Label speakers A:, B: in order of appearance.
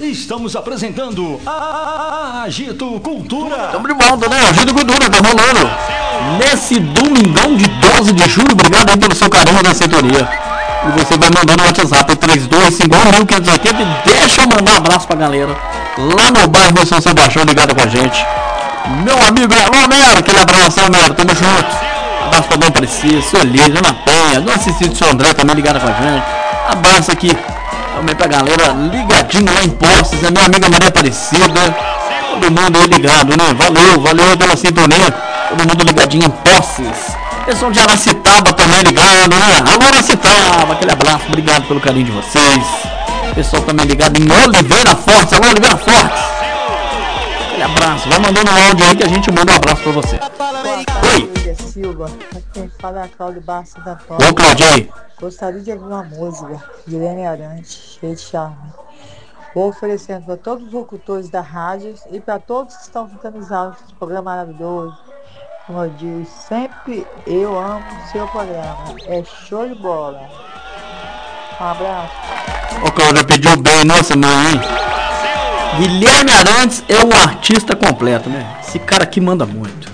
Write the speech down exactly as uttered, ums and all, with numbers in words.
A: Estamos apresentando a Agito Cultura.
B: Estamos de volta, né? Agito Cultura, tá rolando. Nesse domingão de doze de julho, obrigado aí pelo seu carinho da sintonia. E você vai mandando no WhatsApp três dois cinco um quinhentos e oitenta e deixa eu mandar um abraço pra galera lá no bairro São Sebastião ligado com a gente. Meu amigo Alô, Mero, aquele abraço, Mero, tamo junto. Abraço pra Dom Preciso, seu Elísio, Ana Penha, Dona Cecília, seu André também ligado com a gente. Abraço aqui também pra galera ligadinho lá em Postos, a minha amiga Maria Aparecida. Todo mundo aí ligado, né? Valeu, valeu pela sintonia. Todo mundo ligadinho em Postos. Pessoal de Aracitaba também ligado, né? Alô, Aracitaba, aquele abraço, obrigado pelo carinho de vocês. Pessoal também ligado em Oliveira Fortes, alô, Oliveira Fortes. Aquele abraço, vai mandando um áudio aí que a gente manda um abraço pra você. Oi.
C: Silva, aqui quem fala é a Cláudia Barça da Pó.
B: Ô, Claudinho.
C: Gostaria de ouvir uma música de Lene Arantes, cheia de charme. Vou oferecendo para todos os locutores da rádio e para todos que estão sintonizados esse programa maravilhoso. Como eu disse, sempre eu amo o seu programa. É show de bola. Um abraço.
B: Ô, Cláudia, pediu bem, nossa mãe. Guilherme Arantes é um artista completo, né? Esse cara aqui manda muito.